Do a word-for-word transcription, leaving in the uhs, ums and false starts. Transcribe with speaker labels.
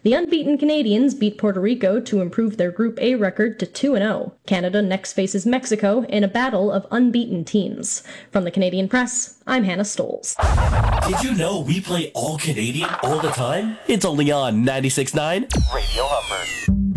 Speaker 1: The unbeaten Canadians beat Puerto Rico to improve their Group A record to two and oh. Canada next faces Mexico in a battle of unbeaten teams. From the Canadian Press, I'm Hannah Stoles.
Speaker 2: Did you know we play all Canadian all the time? It's only on ninety-six point nine Radio Humber.